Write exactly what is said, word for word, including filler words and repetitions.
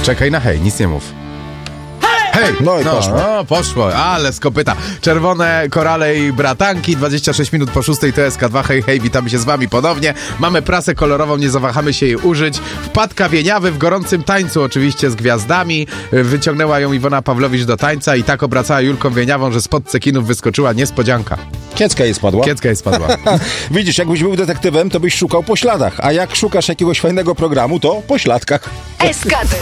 Czekaj na hej, nic nie mów. Hej! No i no, poszło. No, poszło, ale z kopyta. Czerwone korale i bratanki, dwadzieścia sześć minut po szóstej, to S K dwa. Hej, hej, witamy się z wami ponownie. Mamy prasę kolorową, nie zawahamy się jej użyć. Wpadł Kamieniawy w gorącym tańcu, oczywiście z gwiazdami. Wyciągnęła ją Iwona Pawlowicz do tańca i tak obracała Julką Wieniawą, że spod cekinów wyskoczyła niespodzianka. Kiecka jej spadła. Kiecka jej spadła. Widzisz, jakbyś był detektywem, to byś szukał po śladach, a jak szukasz jakiegoś fajnego programu, to po śladkach. S K dwa.